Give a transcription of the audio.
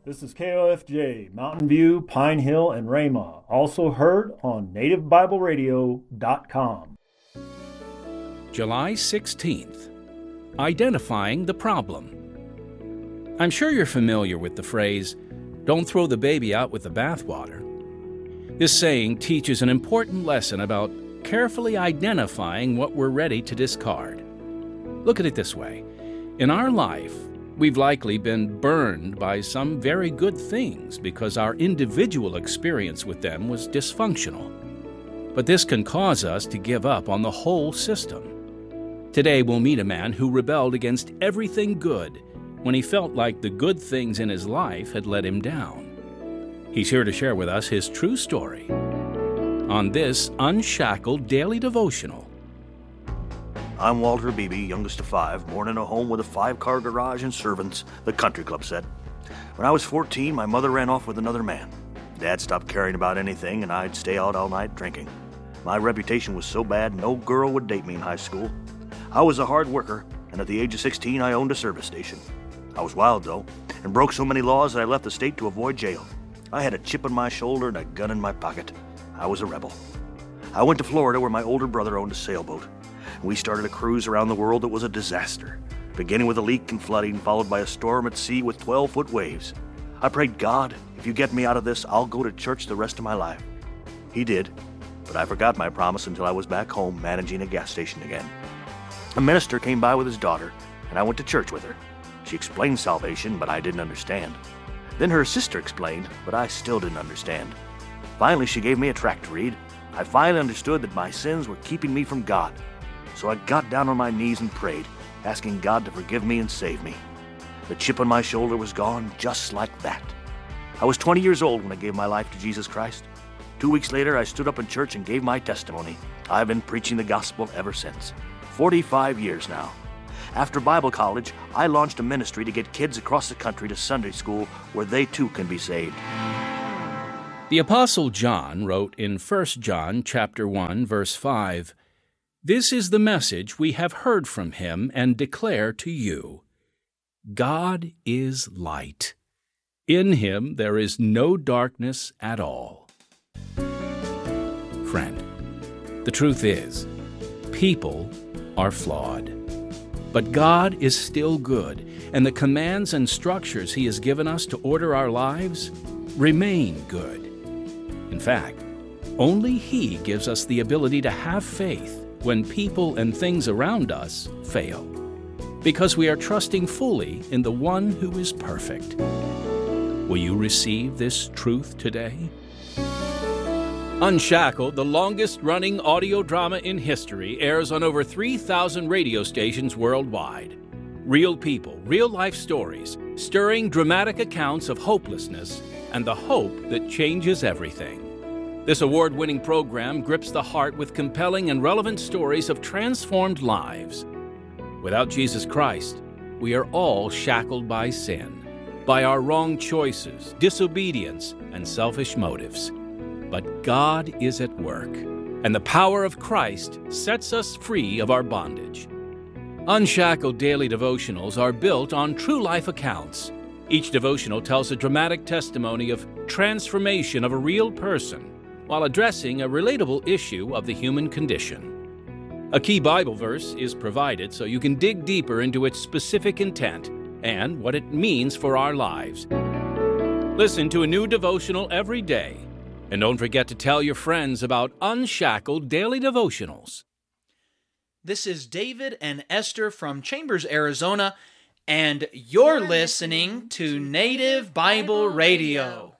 This is KOFJ, Mountain View, Pine Hill, and Rama. Also heard on NativeBibleRadio.com. July 16th. Identifying the problem. I'm sure you're familiar with the phrase, "Don't throw the baby out with the bathwater." This saying teaches an important lesson about carefully identifying what we're ready to discard. Look at it this way. In our life, we've likely been burned by some very good things because our individual experience with them was dysfunctional. But this can cause us to give up on the whole system. Today we'll meet a man who rebelled against everything good when he felt like the good things in his life had let him down. He's here to share with us his true story on this Unshackled Daily Devotional. I'm Walter Beebe, youngest of five, born in a home with a 5-car garage and servants, the country club said. When I was 14, my mother ran off with another man. Dad stopped caring about anything, and I'd stay out all night drinking. My reputation was so bad, no girl would date me in high school. I was a hard worker, and at the age of 16, I owned a service station. I was wild, though, and broke so many laws that I left the state to avoid jail. I had a chip on my shoulder and a gun in my pocket. I was a rebel. I went to Florida, where my older brother owned a sailboat. We started a cruise around the world that was a disaster, beginning with a leak and flooding, followed by a storm at sea with 12-foot waves. I prayed, "God, if you get me out of this, I'll go to church the rest of my life." He did, but I forgot my promise until I was back home managing a gas station again. A minister came by with his daughter, and I went to church with her. She explained salvation, but I didn't understand. Then her sister explained, but I still didn't understand. Finally, she gave me a tract to read. I finally understood that my sins were keeping me from God. So I got down on my knees and prayed, asking God to forgive me and save me. The chip on my shoulder was gone just like that. I was 20 years old when I gave my life to Jesus Christ. 2 weeks later, I stood up in church and gave my testimony. I've been preaching the gospel ever since. 45 years now. After Bible college, I launched a ministry to get kids across the country to Sunday school where they too can be saved. The Apostle John wrote in 1 John chapter 1, verse 5, "This is the message we have heard from him and declare to you. God is light. In him there is no darkness at all." Friend, the truth is, people are flawed. But God is still good, and the commands and structures He has given us to order our lives remain good. In fact, only He gives us the ability to have faith when people and things around us fail, because we are trusting fully in the one who is perfect. Will you receive this truth today? Unshackled, the longest-running audio drama in history, airs on over 3,000 radio stations worldwide. Real people, real-life stories, stirring dramatic accounts of hopelessness and the hope that changes everything. This award-winning program grips the heart with compelling and relevant stories of transformed lives. Without Jesus Christ, we are all shackled by sin, by our wrong choices, disobedience, and selfish motives. But God is at work, and the power of Christ sets us free of our bondage. Unshackled Daily Devotionals are built on true life accounts. Each devotional tells a dramatic testimony of transformation of a real person while addressing a relatable issue of the human condition. A key Bible verse is provided so you can dig deeper into its specific intent and what it means for our lives. Listen to a new devotional every day. And don't forget to tell your friends about Unshackled Daily Devotionals. This is David and Esther from Chambers, Arizona, and you're listening to Native Bible Radio.